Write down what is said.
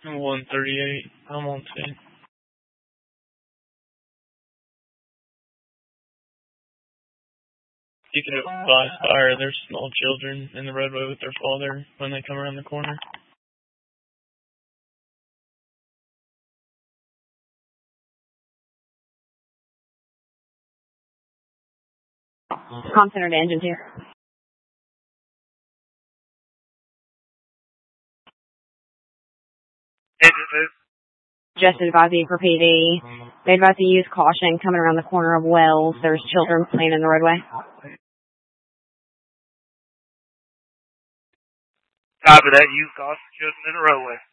138. I'm on scene. You can advise fire. There's small children in the roadway with their father when they come around the corner. Comm Center to engines here. Just advising for PD. They advise to use caution coming around the corner of Wells. There's children playing in the roadway. Copy that. Use caution, children in the roadway.